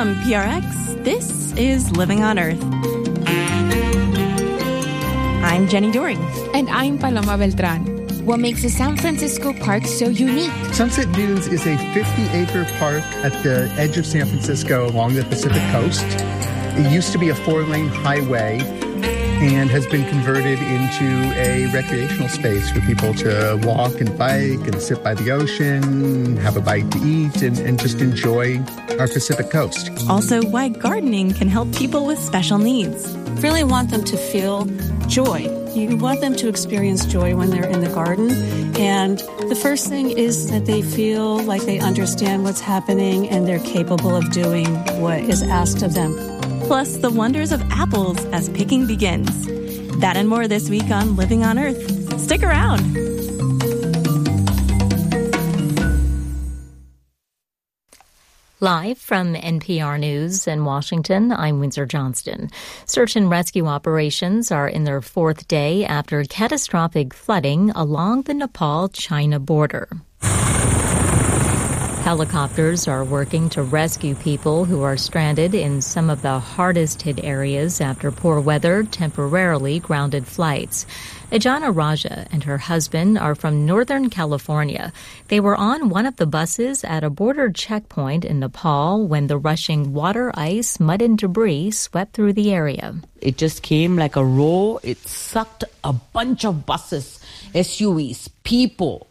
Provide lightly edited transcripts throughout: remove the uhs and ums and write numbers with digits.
From PRX, this is Living on Earth. I'm Jenny Doering. And I'm Paloma Beltran. What makes the San Francisco Park so unique? Sunset Dunes is a 50-acre park at the edge of San Francisco along the Pacific coast. It used to be a 4-lane highway and has been converted into a recreational space for people to walk and bike and sit by the ocean, have a bite to eat, and just enjoy our Pacific coast. Also, why gardening can help people with special needs. Really want them to feel joy. You want them to experience joy when they're in the garden. And the first thing is that they feel like they understand what's happening and they're capable of doing what is asked of them. Plus, the wonders of apples as picking begins. That and more this week on Living on Earth. Stick around. Live from NPR News in Washington, I'm Windsor Johnston. Search and rescue operations are in their 4th day after catastrophic flooding along the Nepal-China border. Helicopters are working to rescue people who are stranded in some of the hardest-hit areas after poor weather temporarily grounded flights. Ajana Raja and her husband are from Northern California. They were on one of the buses at a border checkpoint in Nepal when the rushing water, ice, mud, and debris swept through the area. It just came like a row. It sucked a bunch of buses, SUVs, people,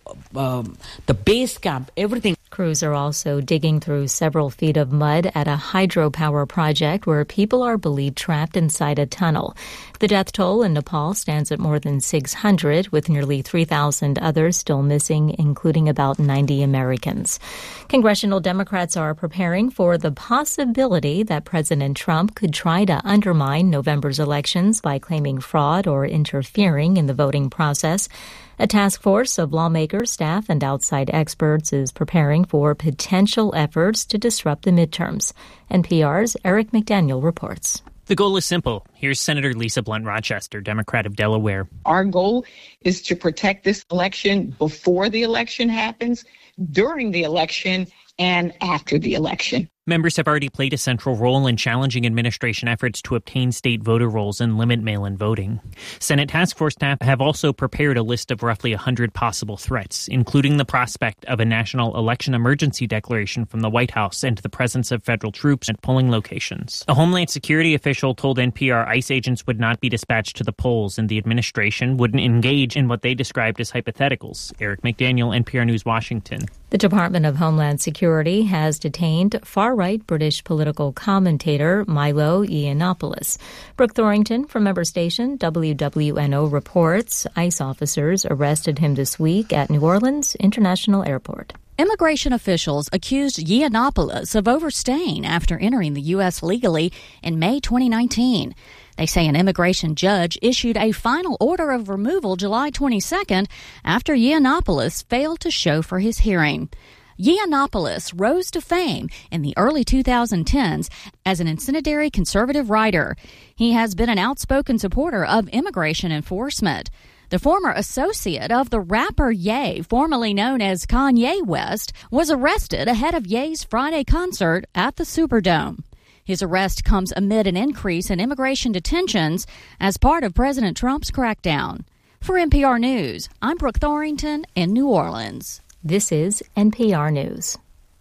the base camp, everything. Crews are also digging through several feet of mud at a hydropower project where people are believed trapped inside a tunnel. The death toll in Nepal stands at more than 600, with nearly 3,000 others still missing, including about 90 Americans. Congressional Democrats are preparing for the possibility that President Trump could try to undermine November's elections by claiming fraud or interfering in the voting process. A task force of lawmakers, staff, and outside experts is preparing for potential efforts to disrupt the midterms. NPR's Eric McDaniel reports. The goal is simple. Here's Senator Lisa Blunt Rochester, Democrat of Delaware. Our goal is to protect this election before the election happens, during the election, and after the election. Members have already played a central role in challenging administration efforts to obtain state voter rolls and limit mail-in voting. Senate task force staff have also prepared a list of roughly 100 possible threats, including the prospect of a national election emergency declaration from the White House and the presence of federal troops at polling locations. A Homeland Security official told NPR ICE agents would not be dispatched to the polls and the administration wouldn't engage in what they described as hypotheticals. Eric McDaniel, NPR News, Washington. The Department of Homeland Security has detained far-right British political commentator Milo Yiannopoulos. Brooke Thorrington from member station WWNO reports ICE officers arrested him this week at New Orleans International Airport. Immigration officials accused Yiannopoulos of overstaying after entering the U.S. legally in May 2019. They say an immigration judge issued a final order of removal July 22nd after Yiannopoulos failed to show for his hearing. Yiannopoulos rose to fame in the early 2010s as an incendiary conservative writer. He has been an outspoken supporter of immigration enforcement. The former associate of the rapper Ye, formerly known as Kanye West, was arrested ahead of Ye's Friday concert at the Superdome. His arrest comes amid an increase in immigration detentions as part of President Trump's crackdown. For NPR News, I'm Brooke Thorrington in New Orleans. This is NPR News.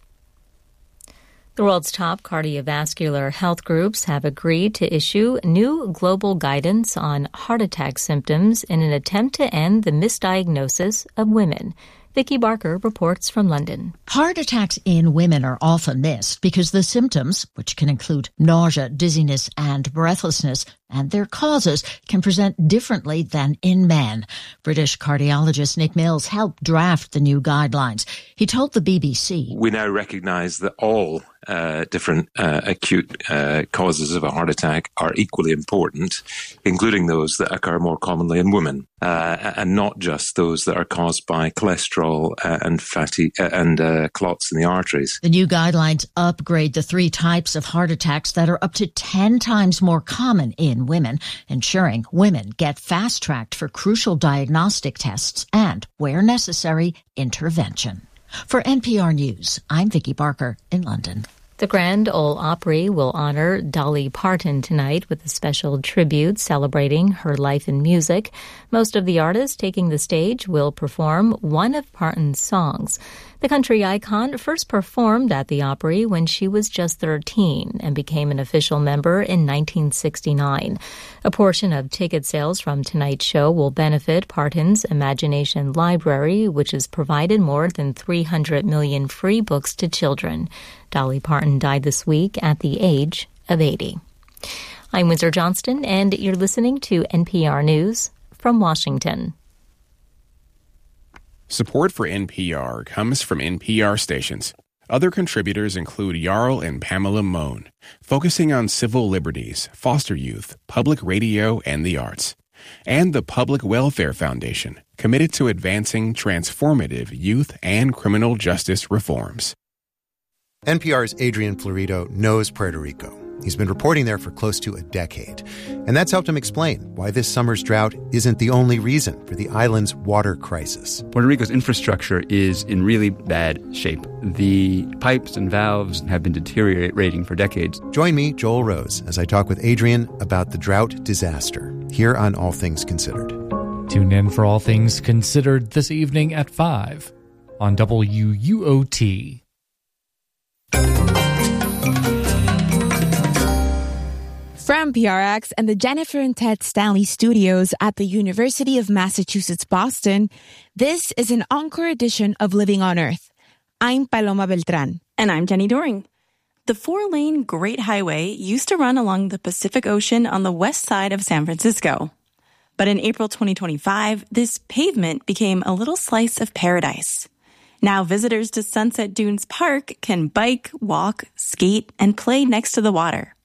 The world's top cardiovascular health groups have agreed to issue new global guidance on heart attack symptoms in an attempt to end the misdiagnosis of women. Vicky Barker reports from London. Heart attacks in women are often missed because the symptoms, which can include nausea, dizziness, and breathlessness, and their causes can present differently than in men. British cardiologist Nick Mills helped draft the new guidelines. He told the BBC, "We now recognise that all different acute causes of a heart attack are equally important, including those that occur more commonly in women, and not just those that are caused by cholesterol and fatty and clots in the arteries." The new guidelines upgrade the 3 types of heart attacks that are up to 10 times more common in women, ensuring women get fast-tracked for crucial diagnostic tests and, where necessary, intervention. For NPR News, I'm Vicky Barker in London. The Grand Ole Opry will honor Dolly Parton tonight with a special tribute celebrating her life in music. Most of the artists taking the stage will perform one of Parton's songs. The country icon first performed at the Opry when she was just 13 and became an official member in 1969. A portion of ticket sales from tonight's show will benefit Parton's Imagination Library, which has provided more than 300 million free books to children. Dolly Parton died this week at the age of 80. I'm Windsor Johnston, and you're listening to NPR News from Washington. Support for NPR comes from NPR stations. Other contributors include Jarl and Pamela Mohn, focusing on civil liberties, foster youth, public radio, and the arts. And the Public Welfare Foundation, committed to advancing transformative youth and criminal justice reforms. NPR's Adrian Florido knows Puerto Rico. He's been reporting there for close to a decade. And that's helped him explain why this summer's drought isn't the only reason for the island's water crisis. Puerto Rico's infrastructure is in really bad shape. The pipes and valves have been deteriorating for decades. Join me, Joel Rose, as I talk with Adrian about the drought disaster here on All Things Considered. Tune in for All Things Considered this evening at 5 on WUOT. From PRX and the Jennifer and Ted Stanley studios at the University of Massachusetts, Boston, this is an encore edition of Living on Earth. I'm Paloma Beltran. And I'm Jenny Doring. The 4-lane Great Highway used to run along the Pacific Ocean on the west side of San Francisco. But in April 2025, this pavement became a little slice of paradise. Now visitors to Sunset Dunes Park can bike, walk, skate, and play next to the water.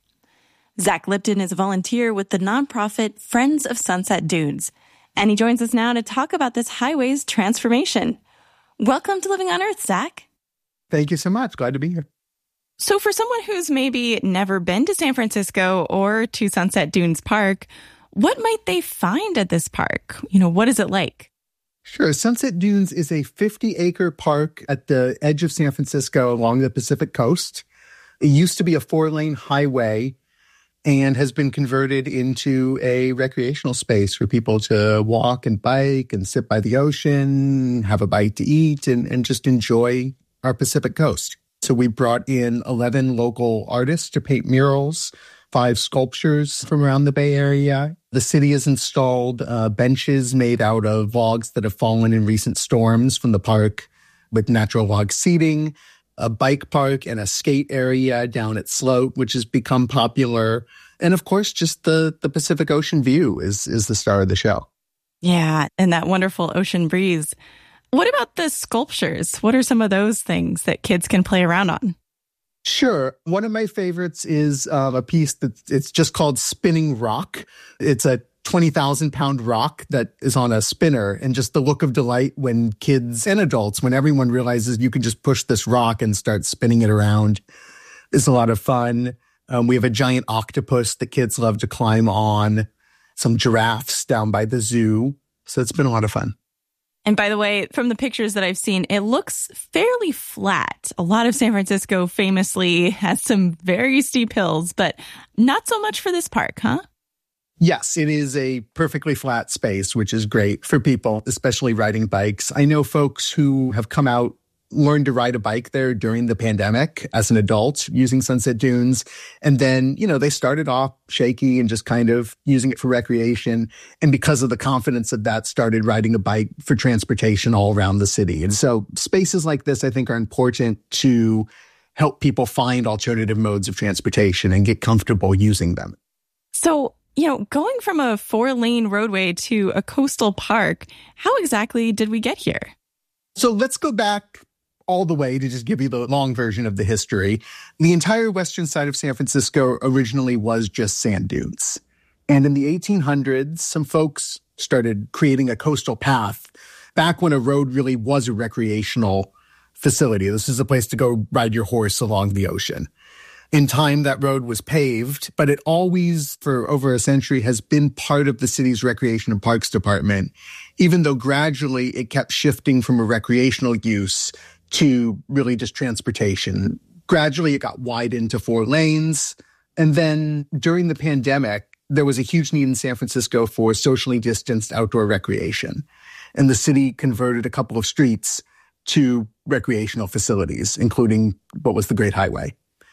Zach Lipton is a volunteer with the nonprofit Friends of Sunset Dunes, and he joins us now to talk about this highway's transformation. Welcome to Living on Earth, Zach. Thank you so much. Glad to be here. So for someone who's maybe never been to San Francisco or to Sunset Dunes Park, what might they find at this park? What is it like? Sure. Sunset Dunes is a 50-acre park at the edge of San Francisco along the Pacific coast. It used to be a 4-lane highway and has been converted into a recreational space for people to walk and bike and sit by the ocean, have a bite to eat, and just enjoy our Pacific coast. So we brought in 11 local artists to paint murals, 5 sculptures from around the Bay Area. The city has installed benches made out of logs that have fallen in recent storms from the park with natural log seating, a bike park and a skate area down at Sloat, which has become popular. And of course, just the Pacific Ocean view is the star of the show. Yeah, and that wonderful ocean breeze. What about the sculptures? What are some of those things that kids can play around on? Sure. One of my favorites is a piece it's just called Spinning Rock. It's a 20,000-pound rock that is on a spinner, and just the look of delight when kids and adults, when everyone realizes you can just push this rock and start spinning it around, is a lot of fun. We have a giant octopus that kids love to climb on, some giraffes down by the zoo. So it's been a lot of fun. And by the way, from the pictures that I've seen, it looks fairly flat. A lot of San Francisco famously has some very steep hills, but not so much for this park, huh? Yes, it is a perfectly flat space, which is great for people, especially riding bikes. I know folks who have come out, learned to ride a bike there during the pandemic as an adult using Sunset Dunes. And then, they started off shaky and just kind of using it for recreation. And because of the confidence of that, started riding a bike for transportation all around the city. And so spaces like this, I think, are important to help people find alternative modes of transportation and get comfortable using them. So, going from a 4-lane roadway to a coastal park, how exactly did we get here? So let's go back all the way to just give you the long version of the history. The entire western side of San Francisco originally was just sand dunes. And in the 1800s, some folks started creating a coastal path back when a road really was a recreational facility. This is a place to go ride your horse along the ocean. In time, that road was paved, but it always, for over a century, has been part of the city's Recreation and Parks Department, even though gradually it kept shifting from a recreational use to really just transportation. Gradually, it got widened to 4 lanes. And then during the pandemic, there was a huge need in San Francisco for socially distanced outdoor recreation. And the city converted a couple of streets to recreational facilities, including what was the Great Highway.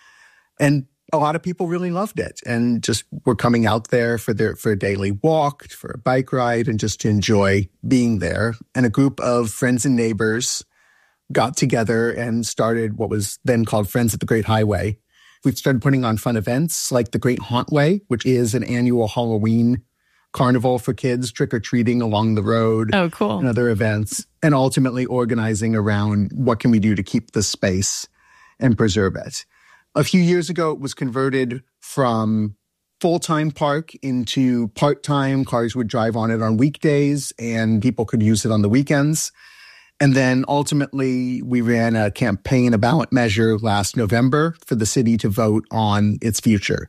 And a lot of people really loved it and just were coming out there for a daily walk, for a bike ride, and just to enjoy being there. And a group of friends and neighbors got together and started what was then called Friends of the Great Highway. We've started putting on fun events like the Great Hauntway, which is an annual Halloween carnival for kids, trick-or-treating along the road. Oh, cool. And other events. And ultimately organizing around what can we do to keep the space and preserve it. A few years ago, it was converted from full-time park into part-time. Cars would drive on it on weekdays, and people could use it on the weekends. And then ultimately, we ran a campaign, a ballot measure last November for the city to vote on its future.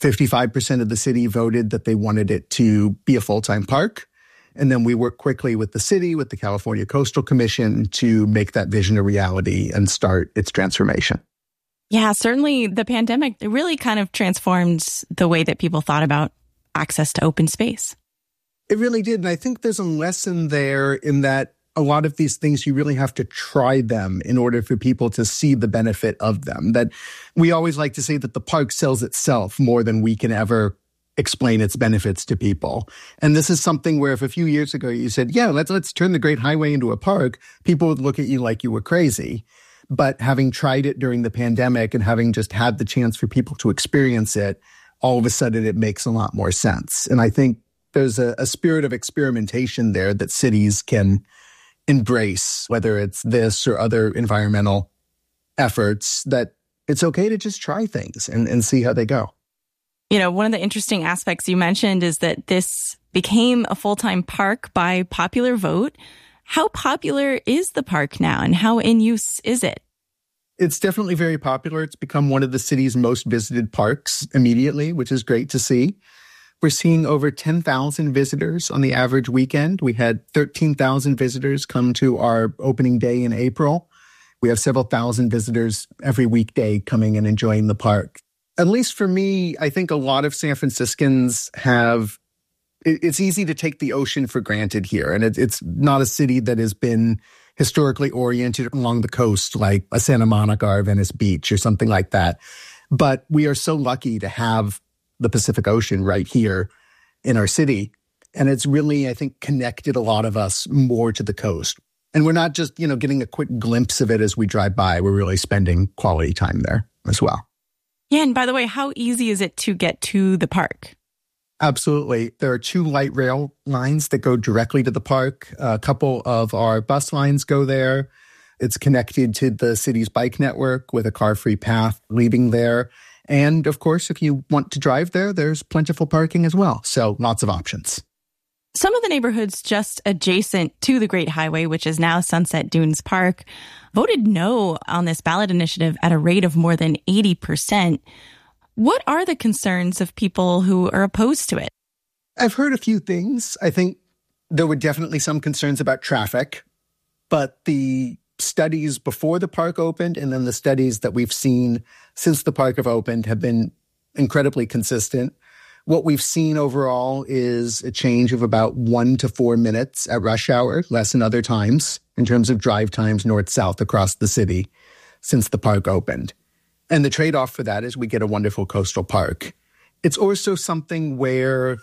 55% of the city voted that they wanted it to be a full-time park. And then we worked quickly with the city, with the California Coastal Commission to make that vision a reality and start its transformation. Yeah, certainly the pandemic really kind of transformed the way that people thought about access to open space. It really did. And I think there's a lesson there in that a lot of these things, you really have to try them in order for people to see the benefit of them. That we always like to say that the park sells itself more than we can ever explain its benefits to people. And this is something where if a few years ago you said, yeah, let's turn the Great Highway into a park, people would look at you like you were crazy. But having tried it during the pandemic and having just had the chance for people to experience it, all of a sudden it makes a lot more sense. And I think there's a spirit of experimentation there that cities can embrace, whether it's this or other environmental efforts, that it's okay to just try things and see how they go. You know, one of the interesting aspects you mentioned is that this became a full-time park by popular vote. How popular is the park now and how in use is it? It's definitely very popular. It's become one of the city's most visited parks immediately, which is great to see. We're seeing over 10,000 visitors on the average weekend. We had 13,000 visitors come to our opening day in April. We have several thousand visitors every weekday coming and enjoying the park. At least for me, I think a lot of San Franciscans have, it's easy to take the ocean for granted here. And it's not a city that has been historically oriented along the coast like a Santa Monica or Venice Beach or something like that. But we are so lucky to have the Pacific Ocean right here in our city. And it's really, I think, connected a lot of us more to the coast. And we're not just, getting a quick glimpse of it as we drive by. We're really spending quality time there as well. Yeah, and by the way, how easy is it to get to the park? Absolutely. There are 2 light rail lines that go directly to the park. A couple of our bus lines go there. It's connected to the city's bike network with a car-free path leaving there. And of course, if you want to drive there, there's plentiful parking as well. So lots of options. Some of the neighborhoods just adjacent to the Great Highway, which is now Sunset Dunes Park, voted no on this ballot initiative at a rate of more than 80%. What are the concerns of people who are opposed to it? I've heard a few things. I think there were definitely some concerns about traffic, but the studies before the park opened and then the studies that we've seen since the park have opened have been incredibly consistent. What we've seen overall is a change of about 1 to 4 minutes at rush hour, less than other times, in terms of drive times north-south across the city since the park opened. And the trade-off for that is we get a wonderful coastal park. It's also something where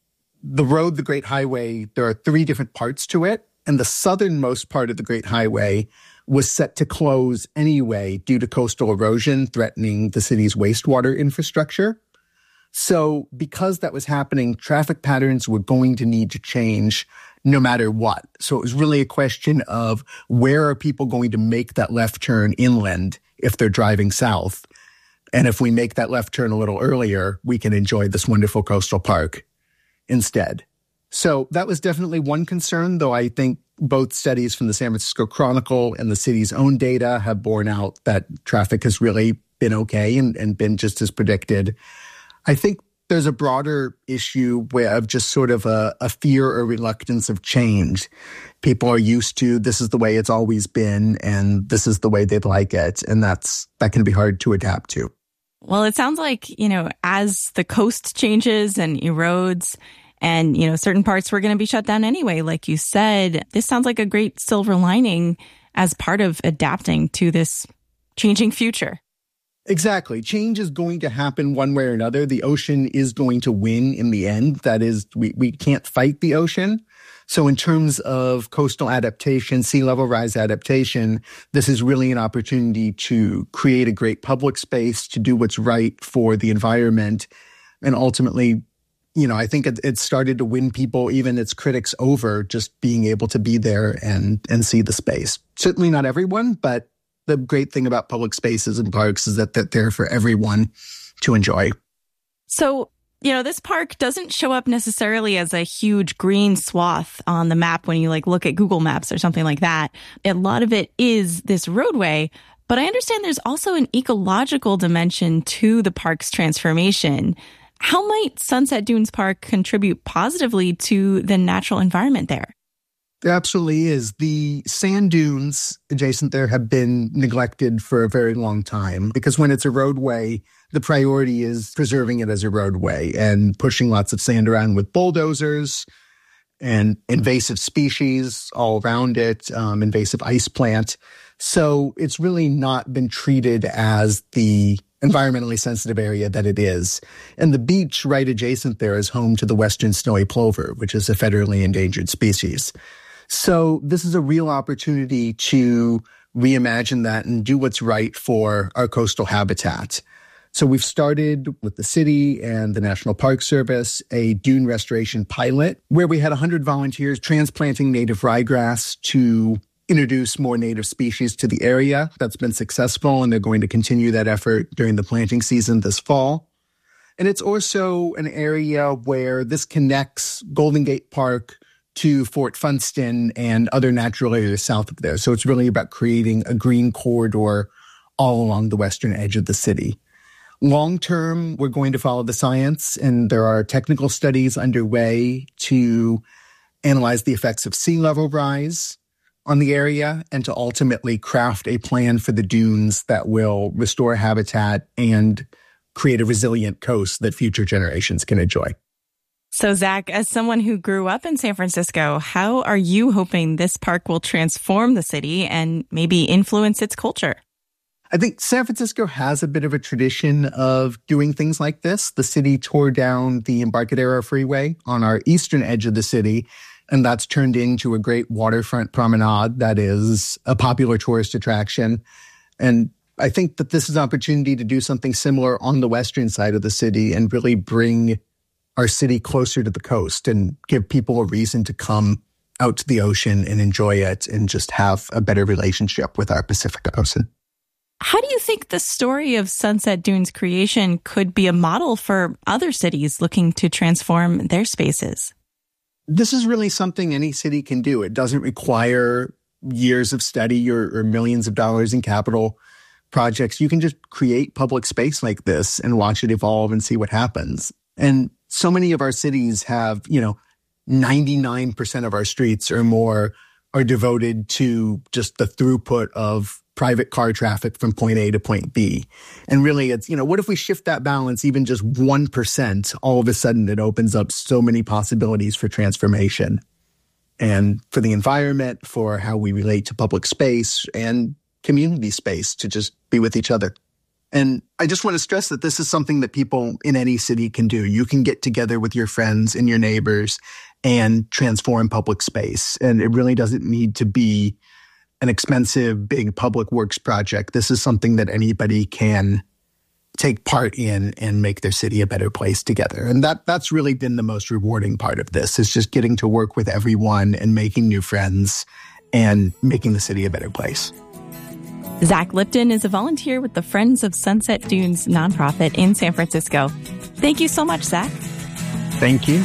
the road, the Great Highway, there are 3 different parts to it. And the southernmost part of the Great Highway was set to close anyway due to coastal erosion threatening the city's wastewater infrastructure. So because that was happening, traffic patterns were going to need to change no matter what. So it was really a question of where are people going to make that left turn inland if they're driving south? And if we make that left turn a little earlier, we can enjoy this wonderful coastal park instead. So that was definitely one concern, though I think both studies from the San Francisco Chronicle and the city's own data have borne out that traffic has really been okay and been just as predicted. I think there's a broader issue of just sort of a fear or reluctance of change. People are used to this is the way it's always been and this is the way they'd like it. And that can be hard to adapt to. Well, it sounds like, as the coast changes and erodes and, certain parts were going to be shut down anyway, like you said, this sounds like a great silver lining as part of adapting to this changing future. Exactly. Change is going to happen one way or another. The ocean is going to win in the end. That is, we can't fight the ocean. So in terms of coastal adaptation, sea level rise adaptation, this is really an opportunity to create a great public space, to do what's right for the environment. And ultimately, I think it started to win people, even its critics, over just being able to be there and see the space. Certainly not everyone, but the great thing about public spaces and parks is that they're there for everyone to enjoy. So, this park doesn't show up necessarily as a huge green swath on the map when you look at Google Maps or something like that. A lot of it is this roadway, but I understand there's also an ecological dimension to the park's transformation. How might Sunset Dunes Park contribute positively to the natural environment there? There absolutely is. The sand dunes adjacent there have been neglected for a very long time because when it's a roadway, the priority is preserving it as a roadway and pushing lots of sand around with bulldozers and invasive species all around it, invasive ice plant. So it's really not been treated as the environmentally sensitive area that it is. And the beach right adjacent there is home to the western snowy plover, which is a federally endangered species. So this is a real opportunity to reimagine that and do what's right for our coastal habitat. So we've started with the city and the National Park Service a dune restoration pilot where we had 100 volunteers transplanting native ryegrass to introduce more native species to the area. That's been successful, and they're going to continue that effort during the planting season this fall. And it's also an area where this connects Golden Gate Park to Fort Funston and other natural areas south of there. So it's really about creating a green corridor all along the western edge of the city. Long term, we're going to follow the science, and there are technical studies underway to analyze the effects of sea level rise on the area and to ultimately craft a plan for the dunes that will restore habitat and create a resilient coast that future generations can enjoy. So, Zach, as someone who grew up in San Francisco, how are you hoping this park will transform the city and maybe influence its culture? I think San Francisco has a bit of a tradition of doing things like this. The city tore down the Embarcadero Freeway on our eastern edge of the city, and that's turned into a great waterfront promenade that is a popular tourist attraction. And I think that this is an opportunity to do something similar on the western side of the city and really bring our city closer to the coast and give people a reason to come out to the ocean and enjoy it and just have a better relationship with our Pacific Ocean. How do you think the story of Sunset Dunes creation could be a model for other cities looking to transform their spaces? This is really something any city can do. It doesn't require years of study or millions of dollars in capital projects. You can just create public space like this and watch it evolve and see what happens. And so many of our cities have, 99% of our streets or more are devoted to just the throughput of private car traffic from point A to point B. And really it's, what if we shift that balance even just 1%? All of a sudden it opens up so many possibilities for transformation and for the environment, for how we relate to public space and community space to just be with each other. And I just want to stress that this is something that people in any city can do. You can get together with your friends and your neighbors and transform public space. And it really doesn't need to be an expensive, big public works project. This is something that anybody can take part in and make their city a better place together. And that's really been the most rewarding part of this, is just getting to work with everyone and making new friends and making the city a better place. Zach Lipton is a volunteer with the Friends of Sunset Dunes nonprofit in San Francisco. Thank you so much, Zach. Thank you.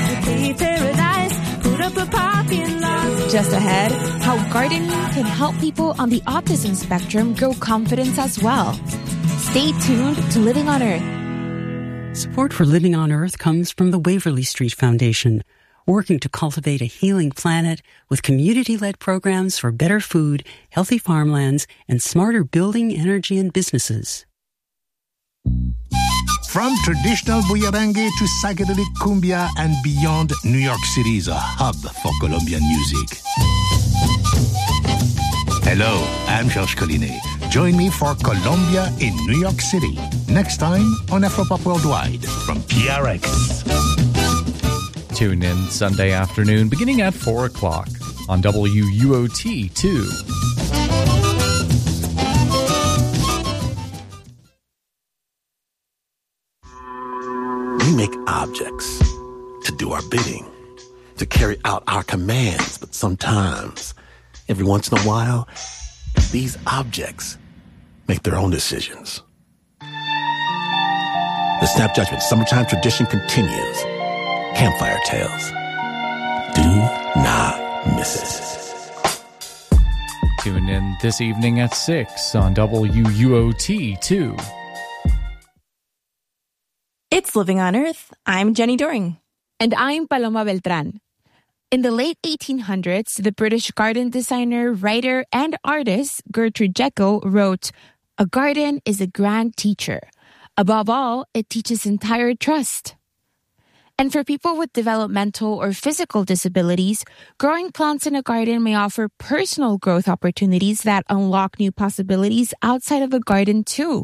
Just ahead, how gardening can help people on the autism spectrum grow confidence as well. Stay tuned to Living on Earth. Support for Living on Earth comes from the Waverly Street Foundation, working to cultivate a healing planet with community-led programs for better food, healthy farmlands, and smarter building, energy, and businesses. From traditional Buyarangue to psychedelic cumbia and beyond, New York City is a hub for Colombian music. Hello, I'm Georges Collinet. Join me for Colombia in New York City. Next time on Afropop Worldwide from PRX. Tune in Sunday afternoon beginning at 4 o'clock on WUOT 2. We make objects to do our bidding, to carry out our commands, but sometimes, every once in a while, these objects make their own decisions. The Snap Judgment Summertime tradition continues. Campfire Tales. Do not miss it. Tune in this evening at 6 on WUOT 2. It's Living on Earth. I'm Jenny Doring. And I'm Paloma Beltran. In the late 1800s, the British garden designer, writer, and artist Gertrude Jekyll wrote, "A garden is a grand teacher. Above all, it teaches entire trust." And for people with developmental or physical disabilities, growing plants in a garden may offer personal growth opportunities that unlock new possibilities outside of the garden too.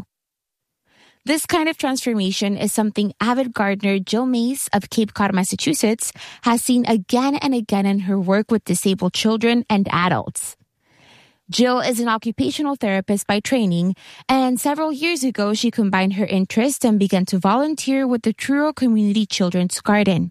This kind of transformation is something avid gardener Jill Mays of Cape Cod, Massachusetts, has seen again and again in her work with disabled children and adults. Jill is an occupational therapist by training, and several years ago, she combined her interest and began to volunteer with the Truro Community Children's Garden.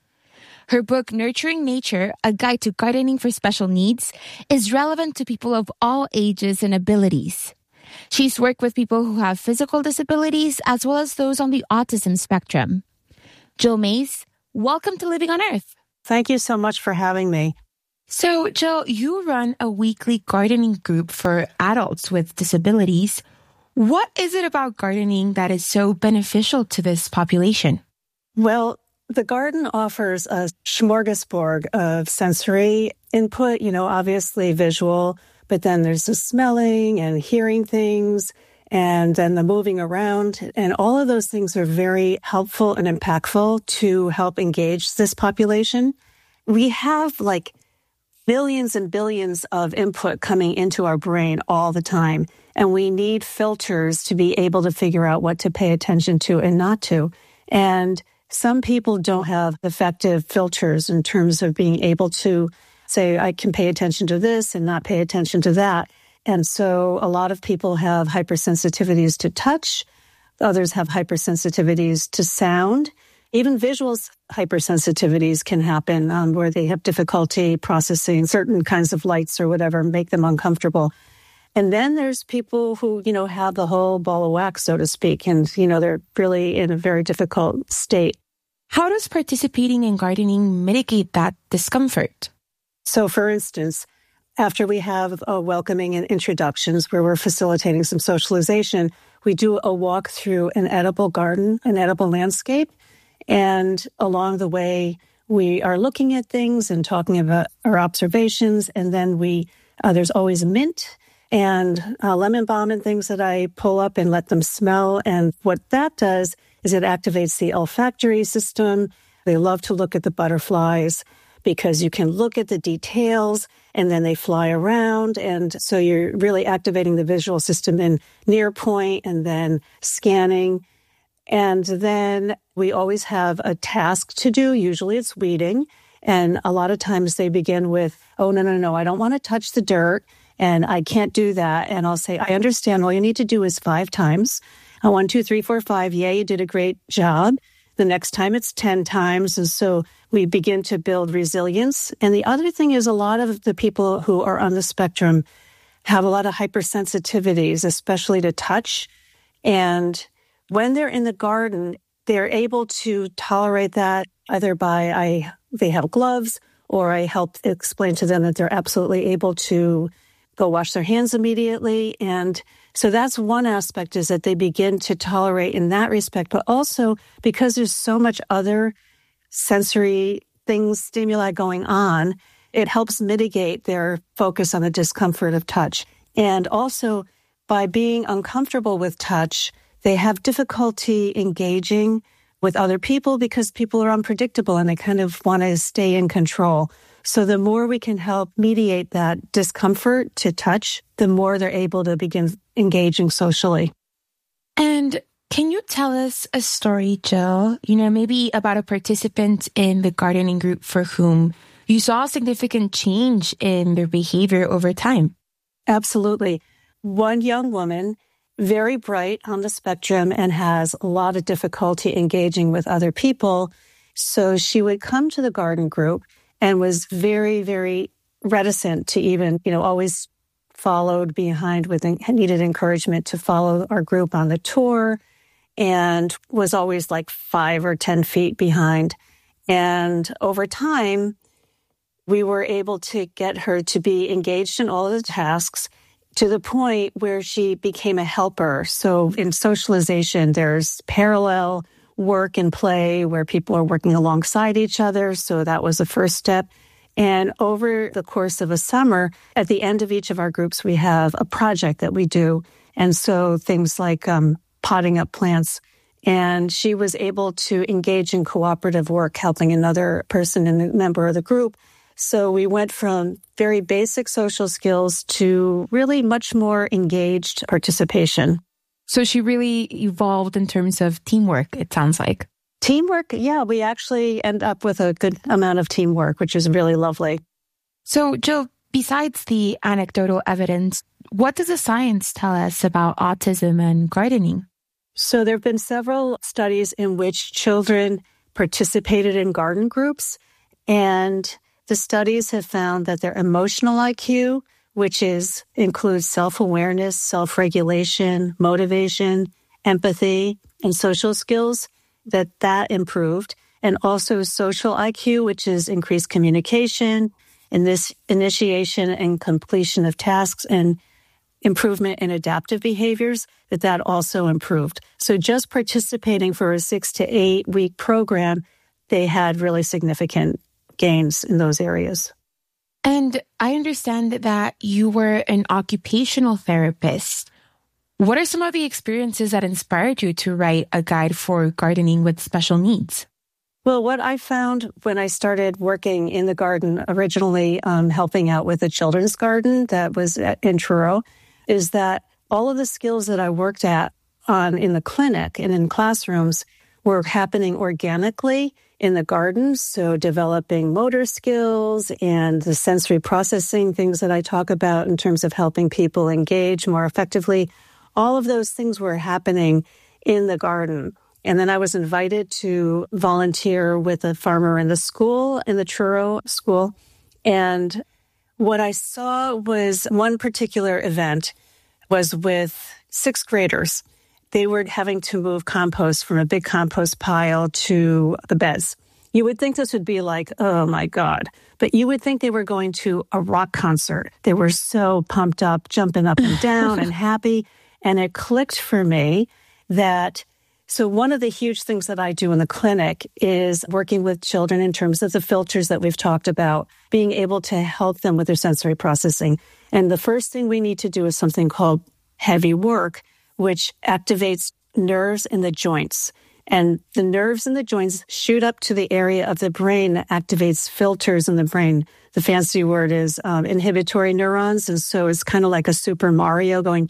Her book, Nurturing Nature, A Guide to Gardening for Special Needs, is relevant to people of all ages and abilities. She's worked with people who have physical disabilities as well as those on the autism spectrum. Jill Mays, welcome to Living on Earth. Thank you so much for having me. So, Jill, you run a weekly gardening group for adults with disabilities. What is it about gardening that is so beneficial to this population? Well, the garden offers a smorgasbord of sensory input, obviously visual, but then there's the smelling and hearing things and then the moving around. And all of those things are very helpful and impactful to help engage this population. We have billions and billions of input coming into our brain all the time. And we need filters to be able to figure out what to pay attention to and not to. And some people don't have effective filters in terms of being able to say, I can pay attention to this and not pay attention to that. And so a lot of people have hypersensitivities to touch. Others have hypersensitivities to sound. Even visual hypersensitivities can happen where they have difficulty processing certain kinds of lights or whatever, make them uncomfortable. And then there's people who, have the whole ball of wax, so to speak, and, they're really in a very difficult state. How does participating in gardening mitigate that discomfort? So, for instance, after we have a welcoming and introductions where we're facilitating some socialization, we do a walk through an edible garden, an edible landscape. And along the way, we are looking at things and talking about our observations. And then there's always mint and lemon balm and things that I pull up and let them smell. And what that does is it activates the olfactory system. They love to look at the butterflies because you can look at the details and then they fly around. And so you're really activating the visual system in near point and then scanning. And then we always have a task to do. Usually it's weeding. And a lot of times they begin with, oh, no, I don't want to touch the dirt. And I can't do that. And I'll say, I understand. All you need to do is 5 times. 1, 2, 3, 4, 5. Yeah, you did a great job. The next time it's 10 times. And so we begin to build resilience. And the other thing is a lot of the people who are on the spectrum have a lot of hypersensitivities, especially to touch. And when they're in the garden, they're able to tolerate that either by they have gloves or I help explain to them that they're absolutely able to go wash their hands immediately. And so that's one aspect, is that they begin to tolerate in that respect, but also because there's so much other sensory stimuli going on, it helps mitigate their focus on the discomfort of touch. And also, by being uncomfortable with touch, they have difficulty engaging with other people because people are unpredictable and they kind of want to stay in control. So the more we can help mediate that discomfort to touch, the more they're able to begin engaging socially. And can you tell us a story, Jill, maybe about a participant in the gardening group for whom you saw a significant change in their behavior over time? Absolutely. One young woman, very bright on the spectrum and has a lot of difficulty engaging with other people. So she would come to the garden group and was very, very reticent to even, always followed behind with needed encouragement to follow our group on the tour, and was always like 5 or 10 feet behind. And over time, we were able to get her to be engaged in all of the tasks to the point where she became a helper. So in socialization, there's parallel work and play where people are working alongside each other. So that was the first step. And over the course of a summer, at the end of each of our groups, we have a project that we do. And so things like potting up plants. And she was able to engage in cooperative work, helping another person and a member of the group. So we went from very basic social skills to really much more engaged participation. So she really evolved in terms of teamwork, it sounds like. Teamwork, yeah, we actually end up with a good amount of teamwork, which is really lovely. So, Jill, besides the anecdotal evidence, what does the science tell us about autism and gardening? So there have been several studies in which children participated in garden groups, and the studies have found that their emotional IQ, which includes self-awareness, self-regulation, motivation, empathy, and social skills, that improved. And also social IQ, which is increased communication, and this initiation and completion of tasks, and improvement in adaptive behaviors, that also improved. So just participating for a 6 to 8 week program, they had really significant gains in those areas. And I understand that you were an occupational therapist. What are some of the experiences that inspired you to write a guide for gardening with special needs? Well, what I found when I started working in the garden, originally helping out with a children's garden that was in Truro, is that all of the skills that I worked on in the clinic and in classrooms were happening organically in the garden. So developing motor skills and the sensory processing things that I talk about in terms of helping people engage more effectively, all of those things were happening in the garden. And then I was invited to volunteer with a farmer in the Truro school. And what I saw was one particular event was with 6th graders. They were having to move compost from a big compost pile to the beds. You would think this would be like, oh my God, but you would think they were going to a rock concert. They were so pumped up, jumping up and down and happy. And it clicked for me that, so one of the huge things that I do in the clinic is working with children in terms of the filters that we've talked about, being able to help them with their sensory processing. And the first thing we need to do is something called heavy work, which activates nerves in the joints. And the nerves in the joints shoot up to the area of the brain that activates filters in the brain. The fancy word is inhibitory neurons. And so it's kind of like a Super Mario going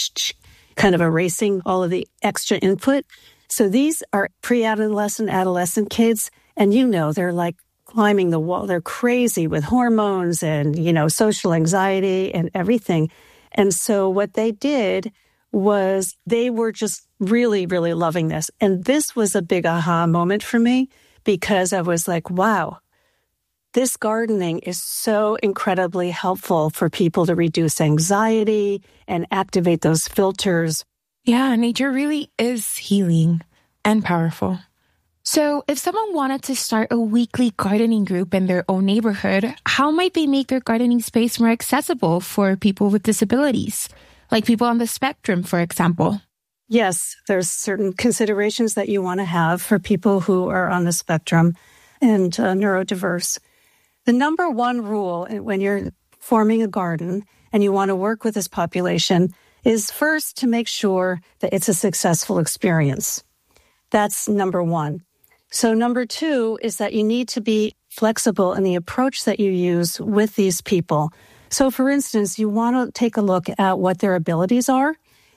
kind of erasing all of the extra input. So these are pre-adolescent, adolescent kids. And they're like climbing the wall. They're crazy with hormones and, social anxiety and everything. And so what they did was they were just really, really loving this. And this was a big aha moment for me because I was like, wow, this gardening is so incredibly helpful for people to reduce anxiety and activate those filters. Yeah, nature really is healing and powerful. So if someone wanted to start a weekly gardening group in their own neighborhood, how might they make their gardening space more accessible for people with disabilities, like people on the spectrum, for example? Yes, there's certain considerations that you want to have for people who are on the spectrum and neurodiverse. The number one rule when you're forming a garden and you want to work with this population is first to make sure that it's a successful experience. That's number one. So number two is that you need to be flexible in the approach that you use with these people. So for instance, you want to take a look at what their abilities are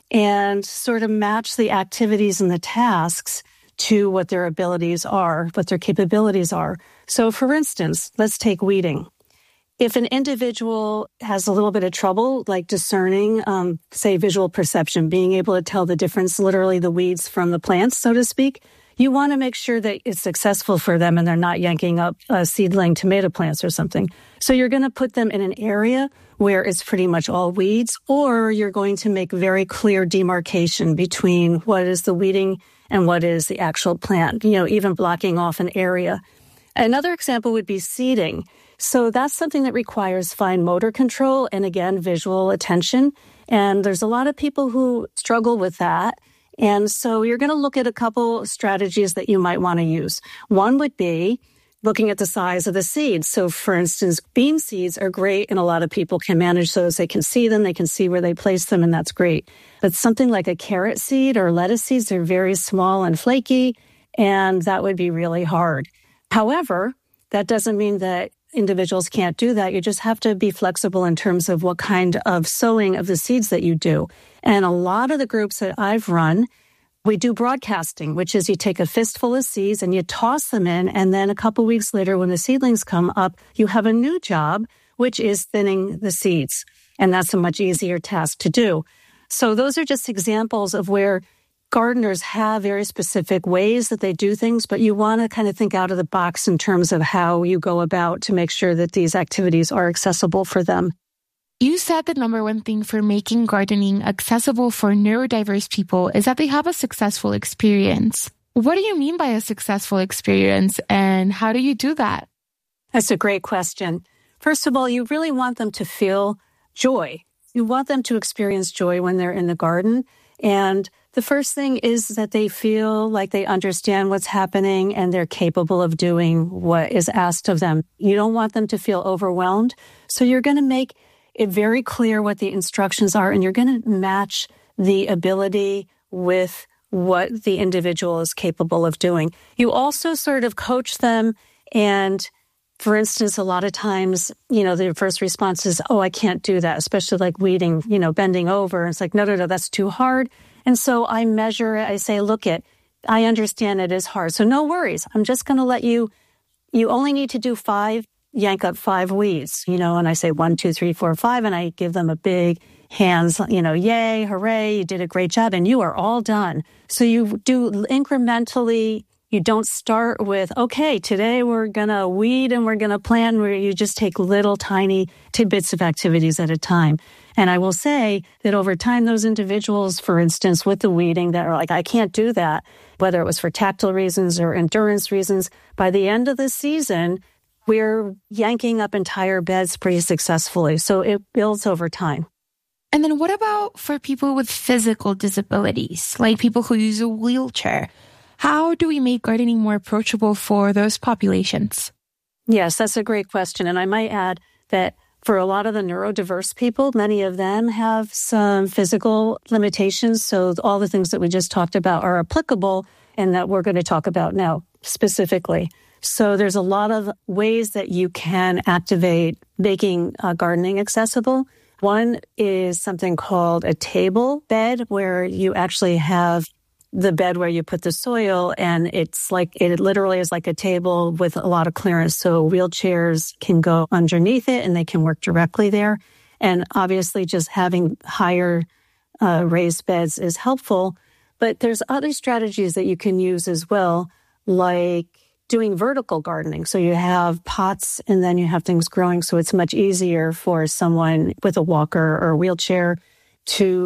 and sort of match the activities and the tasks to what their abilities are, what their capabilities are. So for instance, let's take weeding. If an individual has a little bit of trouble, like discerning, say, visual perception, being able to tell the difference, literally the weeds from the plants, so to speak, you want to make sure that it's successful for them and they're not yanking up seedling tomato plants or something. So you're going to put them in an area where it's pretty much all weeds, or you're going to make very clear demarcation between what is the weeding and what is the actual plant, even blocking off an area. Another example would be seeding. So that's something that requires fine motor control and, again, visual attention. And there's a lot of people who struggle with that. And so you're going to look at a couple strategies that you might want to use. One would be looking at the size of the seeds. So, for instance, bean seeds are great, and a lot of people can manage those. They can see them, they can see where they place them, and that's great. But something like a carrot seed or lettuce seeds are very small and flaky, and that would be really hard. However, that doesn't mean that individuals can't do that. You just have to be flexible in terms of what kind of sowing of the seeds that you do. And a lot of the groups that I've run, we do broadcasting, which is you take a fistful of seeds and you toss them in, and then a couple weeks later when the seedlings come up, you have a new job, which is thinning the seeds. And that's a much easier task to do. So those are just examples of where gardeners have very specific ways that they do things, but you want to kind of think out of the box in terms of how you go about to make sure that these activities are accessible for them. You said the number one thing for making gardening accessible for neurodiverse people is that they have a successful experience. What do you mean by a successful experience, and how do you do that? That's a great question. First of all, you really want them to feel joy. You want them to experience joy when they're in the garden. And the first thing is that they feel like they understand what's happening and they're capable of doing what is asked of them. You don't want them to feel overwhelmed. So you're going to make it very clear what the instructions are, and you're going to match the ability with what the individual is capable of doing. You also sort of coach them, and for instance, a lot of times, their first response is, oh, I can't do that, especially like weeding, bending over. It's like, no, that's too hard. And so I measure it. I say, look, I understand it is hard. So no worries. I'm just going to let you only need to do 5, yank up 5 weeds, and I say 1, 2, 3, 4, 5, and I give them a big hands, yay, hooray, you did a great job, and you are all done. So you do incrementally. You don't start with, okay, today we're going to weed and we're going to plant, where you just take little tiny tidbits of activities at a time. And I will say that over time, those individuals, for instance, with the weeding that are like, I can't do that, whether it was for tactile reasons or endurance reasons, by the end of the season, we're yanking up entire beds pretty successfully. So it builds over time. And then what about for people with physical disabilities, like people who use a wheelchair? How do we make gardening more approachable for those populations? Yes, that's a great question. And I might add that for a lot of the neurodiverse people, many of them have some physical limitations. So all the things that we just talked about are applicable and that we're going to talk about now specifically. So there's a lot of ways that you can activate making gardening accessible. One is something called a table bed, where you actually have the bed where you put the soil, and it literally is like a table with a lot of clearance. So wheelchairs can go underneath it and they can work directly there. And obviously just having higher raised beds is helpful. But there's other strategies that you can use as well, like doing vertical gardening. So you have pots and then you have things growing. So it's much easier for someone with a walker or a wheelchair to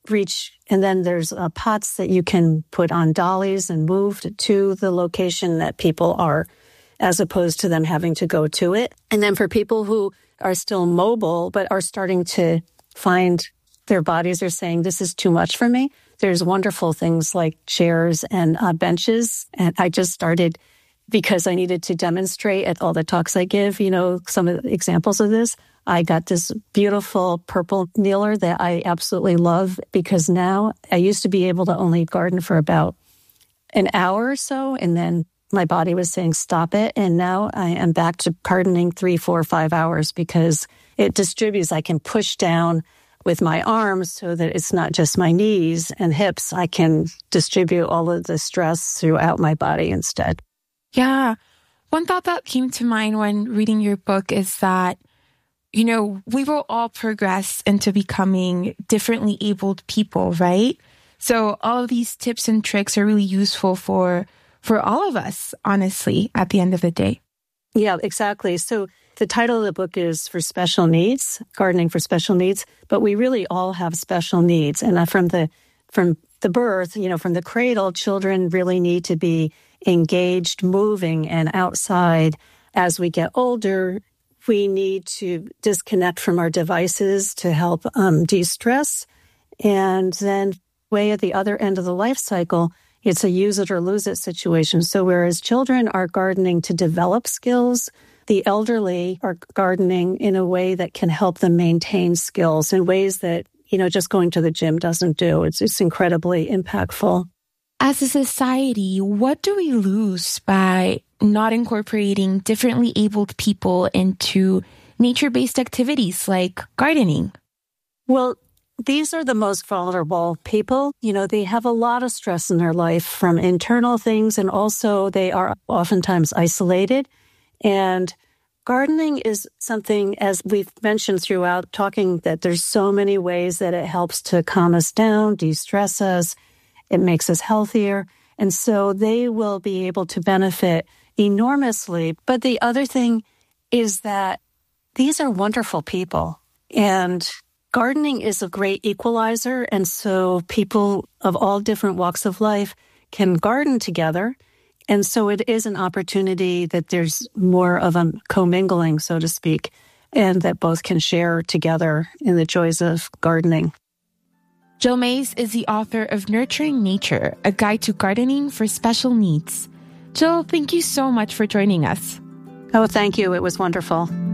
reach, and then there's pots that you can put on dollies and move to the location that people are, as opposed to them having to go to it. And then for people who are still mobile but are starting to find their bodies are saying, this is too much for me, there's wonderful things like chairs and benches. And I just started because I needed to demonstrate at all the talks I give, some of the examples of this. I got this beautiful purple kneeler that I absolutely love, because now I used to be able to only garden for about an hour or so, and then my body was saying, stop it. And now I am back to gardening 3, 4, 5 hours because it distributes. I can push down with my arms so that it's not just my knees and hips. I can distribute all of the stress throughout my body instead. Yeah. One thought that came to mind when reading your book is that, we will all progress into becoming differently abled people, right? So all of these tips and tricks are really useful for all of us, honestly, at the end of the day. Yeah, exactly. So the title of the book is For Special Needs, Gardening for Special Needs, but we really all have special needs. And from the birth, from the cradle, children really need to be engaged, moving, and outside. As we get older, we need to disconnect from our devices to help de-stress. And then way at the other end of the life cycle, it's a use it or lose it situation. So whereas children are gardening to develop skills, the elderly are gardening in a way that can help them maintain skills in ways that, just going to the gym doesn't do. It's incredibly impactful. As a society, what do we lose by not incorporating differently abled people into nature-based activities like gardening? Well, these are the most vulnerable people. They have a lot of stress in their life from internal things, and also they are oftentimes isolated. And gardening is something, as we've mentioned throughout talking, that there's so many ways that it helps to calm us down, de-stress us. It makes us healthier. And so they will be able to benefit enormously. But the other thing is that these are wonderful people. And gardening is a great equalizer. And so people of all different walks of life can garden together. And so it is an opportunity that there's more of a commingling, so to speak, and that both can share together in the joys of gardening. Jill Mays is the author of Nurturing Nature, a guide to gardening for special needs. Jill, thank you so much for joining us. Oh, thank you. It was wonderful.